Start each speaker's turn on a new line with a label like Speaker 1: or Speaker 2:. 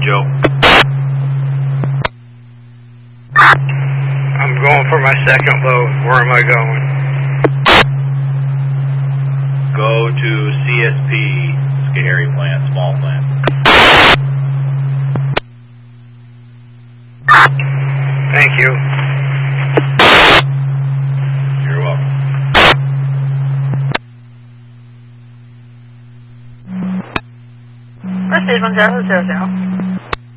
Speaker 1: Joe.
Speaker 2: I'm going for my second load. Where am I going?
Speaker 1: Go to CSP, Scary plant, small plant.
Speaker 2: Thank you.
Speaker 1: You're welcome.
Speaker 3: Stage 1000.